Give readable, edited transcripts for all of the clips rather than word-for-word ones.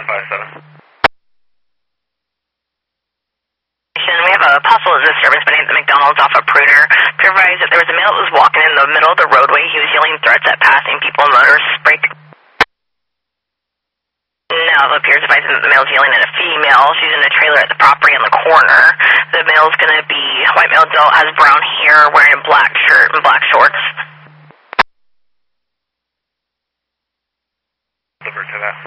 757. We have a possible disturbance beneath the McDonald's off of Pruder. Advised that there was a male that was walking in the middle of the roadway. He was yelling threats at passing people and motorists. Break. Now it appears advising that the male's yelling at a female. She's in a trailer at the property on the corner. The male's going to be white male adult, has brown hair, wearing a black shirt and black shorts. Over to that.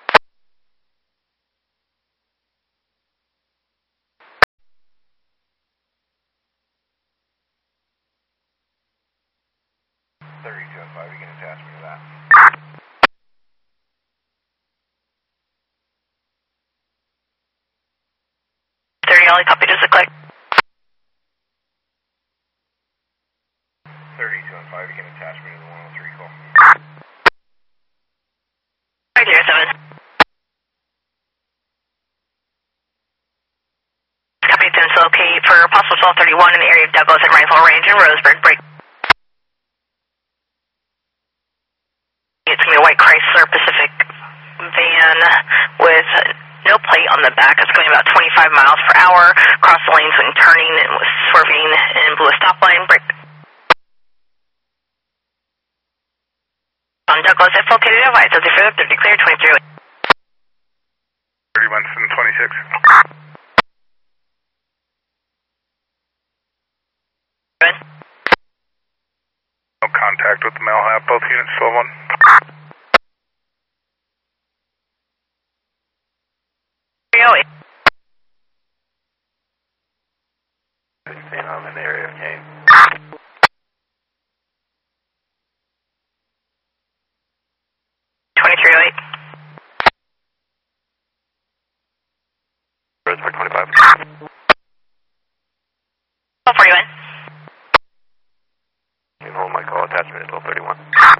You can attach me to that. 30, Ollie, copy, just a click. 32 and 5, you can attach me to the 103 call. 507. Copy, to locate for possible 1231 in the area of Douglas and Rifle Range in Roseburg. Break. It's going to be a white Chrysler Pacific van with no plate on the back. It's going about 25 miles per hour. Cross the lanes when turning and was swerving and blew a stop line. Break. On Douglas, if located, advised. So they're declared 23. 31 and 26. Good. No contact with the male. Have both units still on.